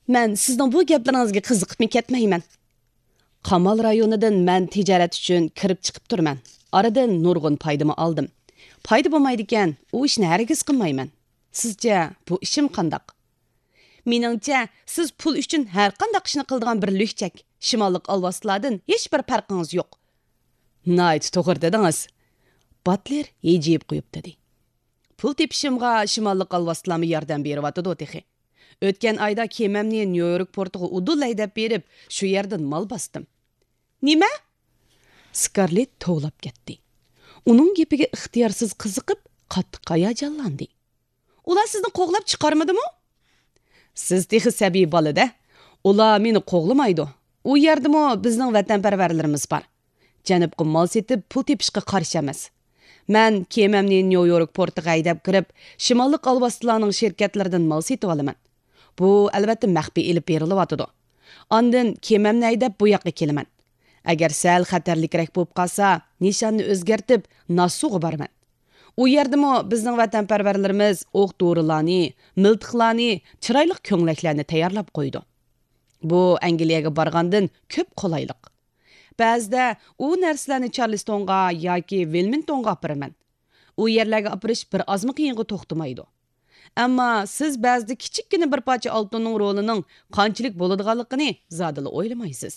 Mən sizдің bu gaplaringizga qiziqib ketmayman. Qamal rayonidan mən tijorat uchun kirib chiqib turman. Aradan nurg'un foydamni oldim. Foyda bo'lmaydi ekan, u ishni hargiz qilmayman. Sizcha bu ishim qandaq? Meningcha, siz pul uchun har qanday ishni qiladigan bir lükchak. Shimollik alvoslardan hech bir farqingiz yo'q. Nayt to'g'ri dedingiz. Butler yejib qo'yib dedi. Pul tepishimga shimollik alvoslarmi yordam beryapti texi. O'tgan oyda kemamni Nyu-York portiga udul haydab berib, shu yerdan mol bosdim. Nima? Scarlett tovlab ketdi. Uning gapiga ixtiyorsiz qiziqib, qattiq hayajonlandi. Ular sizni qo'g'lab chiqarmadimi? Siz texi sabiy bola-da. Ular meni qo'g'lamaydi. U yerdami bizning vatanparvarlarimiz bor. Janubga mol setib, pul tepishga qarshi emas. Men kemamni Nyu-York portiga haydab kirib, shimollik alvoslarning shirkatlaridan mol setib olaman. Bu albatta maxfiy elib berilyapti. Ondan kemamni haydab bu yoqqa kelaman. Agar sal xatarlikroq bo'lib qolsa, nishonni o'zgartib, Nasuga borman. U yerdami bizning vatanparvarlarimiz o'q-dorilarni, miltiqlarni, chiroyli ko'nglaklarni tayyorlab qo'ydi. Bu Angliyaga borgandan ko'p qulaylik. Ba'zida u narsalarni Charlestonga yoki Wilmingtonga opiraman. U yerlarga opirish bir ozmi qiyinga to'xtamaydi. Ammo siz ba'zida kichikkina bir parcha oltinning rolining qanchalik bo'ladiganligini zodila o'ylamaysiz.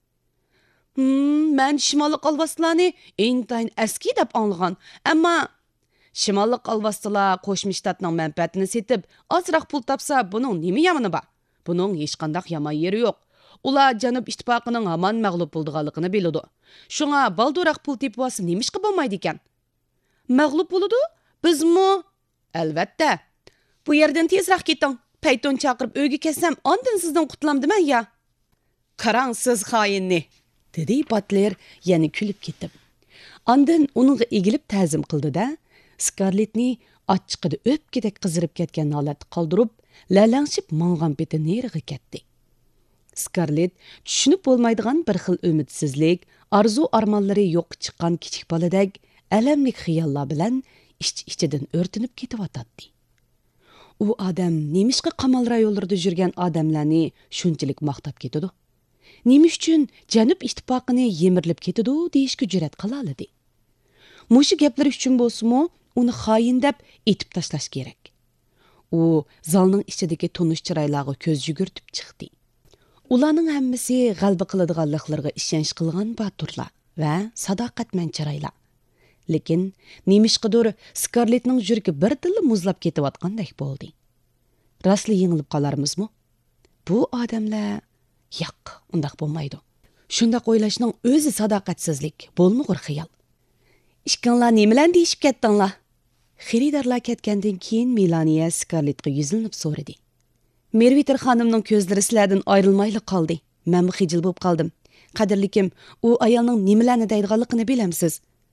Men shimollik alvoslarni intayin eski deb anglagan, ammo shimollik alvoslar qo'shma shtatning manfaatini setib, ozroq pul topsa, buning nima yomoni bor? Buning hech qanday yomon yeri yo'q. Ular Janub ittifoqining hamon mag'lub bo'lganligini biladi. Shunga balduroq pul tepib olsa nima ish bo'lmaydi ekan? Mag'lub bo'ladi? Bizmi? Albatta. Bu yerdan tezroq keting. Payton chaqirib uyga kelsam, ondan sizdan qutlamdiman ya. Qarang siz xoinni, dedi Butler yana kulib ketib. Ondan uningga egilib ta'zim qildi-da, Scarlettni ochiqida o'pkidek qizirib ketgan holatda qoldirib, lalangshib mong'an beti neriga ketdi. Scarlett tushunib bo'lmaydigan bir xil umidsizlik, arzu-armonlari yo'q chiqqan kichik boladek alamlik xiyollar bilan ich-ichidan o'rtinib ketyotdi. U odam nemishqa qamal rayonlarida yurgan odamlarni shunchalik maqtab ketadi? Nemish uchun Janub ittifoqini yemirilib ketadi deyishga jur'at qila oladi? Mushu gaplar uchun bo'lsa-mu, uni xoin deb etib tashlash kerak. U zalning ichidagi tunish chiroylarga ko'z yugurtib chiqdi. Ularning hammasi g'alaba qiladiganliklariga ishonch qilgan boturlar va sadoqatmand chiroylar. Lekin nemishqidir Scarlettning yuragi birdilla muzlab ketayotgandek bo'ldi. Rostli yengilib qolarmizmi? Bu odamlar yo'q, undaq bo'lmaydi. Shundaq o'ylashning o'zi sadoqatsizlik, bo'lmag'ur xiyol. Ishqinglar nimalar deyishib ketdinglar? Xaridorlar ketgandan keyin Melaniya Scarlettga yuzlanib so'radi. Merviter xonimning ko'zlari sizlardan ayrilmayli qoldi. Men xijil bo'lib qoldim. Qadrlikim, u ayolning nimalarni deydiganligini bilamsiz?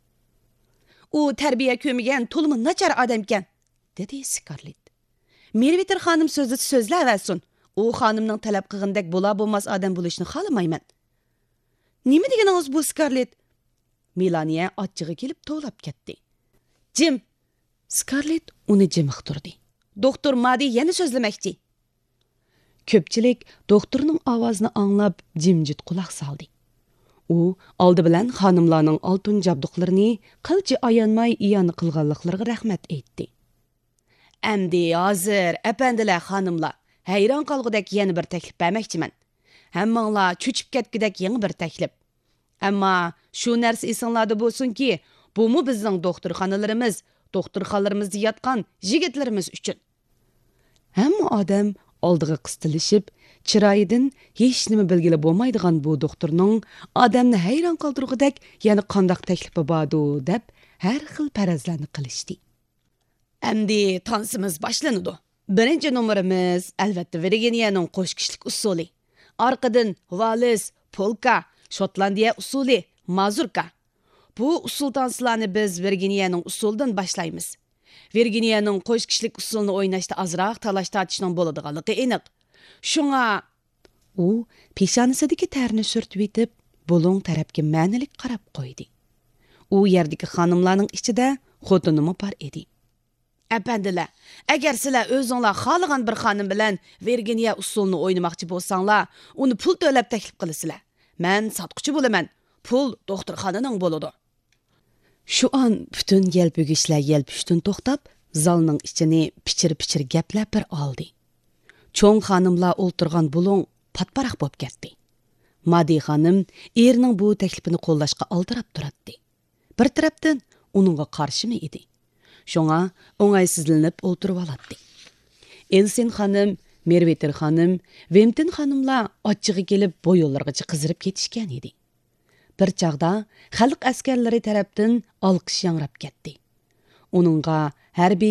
U tarbiya ko'rmagan, to'limi nachar odam ekan, dedi Scarlett. Merviter xonim so'zlayversin. U xonimning talab qilgandek bo'lmas odam bo'lishni xohlamayman. Nima deganingiz bu, Scarlett? Melaniya ochchig'i kelib to'lab ketdi. Jim. Scarlett uni jimiqtirdi. Doktor Madi yana so'zlamoqchi. Ko'pchilik doktorning ovozini anglab jimjit quloq soldi. U oldi bilan xonimlarning oltin jabduqlarini qilchi ayanmay iyoni qilganliklariga rahmat aytdi. Amdi hozir apandilar xonimlar, hayron qolgudek yana bir taklif bermoqchiman. Hammanglar cho'chib ketgudek yangi bir taklif. Ammo shu narsa esinglarda bo'lsinki, bu bizning doktorxonalarimiz yotgan yigitlarimiz uchun. Hamma odam oldiga qistilishib, chiroyidan hech nima bilgili bo'lmaydigan bu doktorning odamni hayron qoldirgudek yana qandoq taklifi bordu deb har xil farazlarni qilishdi. Endi tansimiz boshlanadi. Birinchi nomerimiz albatta Virginiyaning qo'shkishlik usuli. Orqadan vals, polka, Shotlandiya usuli, mazurka. Bu usul tanslarni biz Virginiyaning usulidan boshlaymiz. Virginiyaning qo'shkishlik usulini o'ynashda azroq talash tortishning bo'ladiganligi aniq. Shunga u peshonasidagi tarni surtib etib, bulung tarafga ma'nilik qarab qo'ydi. U yerdagi xonimlarning ichida xotinimi bor edi. Әпәнділер, әгер сілер өзіңлар қалыған bir ханым білән Virginia usulunu ойнамақчы болсаңлар, оны pul төләп тәкліп қылысылар. Мән сатқычы болыман, pul доқтырхананың болуды. Şu an bütün yelpügüşler yelpüştün toxtab, zalның içini pichir-pichir gaplar bir aldı. Çoğun xanımlar olturgan bulun patparaq boп ketdi. Madi xanım erining bu təklifini qo'llashga aldirab turatdi. Bir tarafdan uningga qarshi mi edi? Şoňa oňaysizlanıp olturup alatdi. Elsin xanım, Mervetir xanım, Vemtin xanımlar açığı kelip boyollargacha qizirib ketishgan edi. Bir çağda xalq askarlari tarafdan alqış yangrab ketdi. Onunğa hərbi